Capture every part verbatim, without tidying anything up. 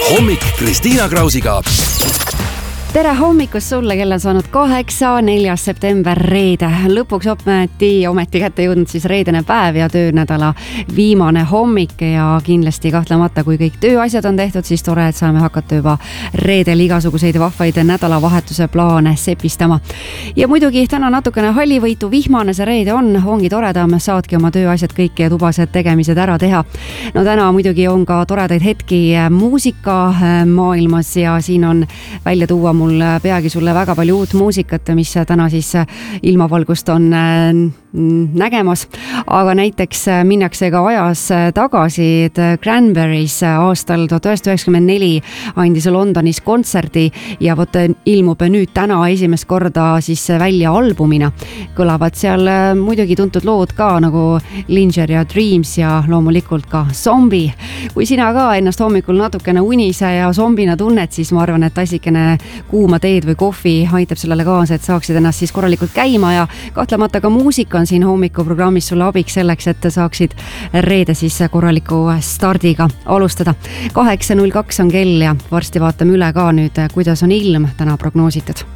hommik Kristiina Krausiga. Tere hommikust sulle, kell on saanud kaheksa, neljas september, reede. Lõpuks ometi, ometi kätte jõudnud siis reedene päev ja töönädala viimane hommik ja kindlasti kahtlemata, kui kõik tööasjad on tehtud, siis tore, et saame hakata juba reedel igasuguseid vahvaid nädalavahetuse plaane sepistama. Ja muidugi täna natukene hallivõitu, vihmane see reede on, ongi toredam, saadki oma tööasjad kõik ja tubased tegemised ära teha. No täna muidugi on ka toredaid hetki muusika maailmas ja siin on välja tuua mul peagi sulle väga palju uut muusikat, mis täna siis ilmavalgust on nägemas, aga näiteks minnakse ka ajas tagasi, et Cranberries aastal tuhat üheksasada üheksakümmend neli andis Londonis kontserdi ja vot ilmub nüüd täna esimest korda siis välja albumina. Kõlavad seal muidugi tuntud lood ka nagu Linger ja Dreams ja loomulikult ka Zombie. Kui sina ka ennast hommikul natukene unise ja zombina tunnet, siis ma arvan, et tassikene kuuma teed või kohvi aitab sellele kaasa, et saaksid ennast siis korralikult käima ja kahtlemata ka muusika on siin hommikuprogrammis sulle abiks selleks, et saaksid reede siis korraliku stardiga alustada. kaheksa null kaks on kell ja varsti vaatame üle ka nüüd, kuidas on ilm täna prognoositud.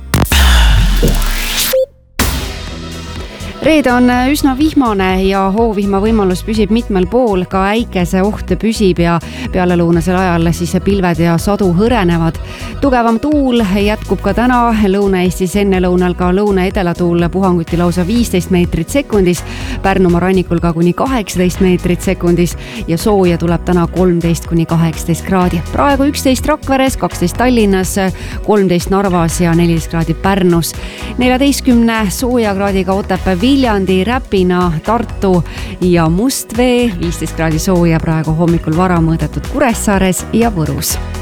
Reede on üsna vihmane ja hoovihma võimalus püsib mitmel pool, ka äikese oht püsib ja pealelõunasel ajal siis pilved ja sadu hõrenevad. Tugevam tuul jätkub ka täna, Lõuna-Eestis ennelõunal ka lõuna-edelatuul puhanguti lausa viisteist meetrit sekundis, Pärnumaa rannikul ka kuni kaheksateist meetrit sekundis ja sooja tuleb täna kolmteist kuni kaheksateist kraadi. Praegu üksteist Rakveres, kaksteist Tallinnas, kolmteist Narvas ja neliteist kraadi Pärnus, neljateistkümne sooja kraadiga Otepää, Viljandi, Räpina, Tartu ja Mustvee, viisteist kraadi sooja praegu hommikul vara mõõdetud Kuressaares ja Võrus.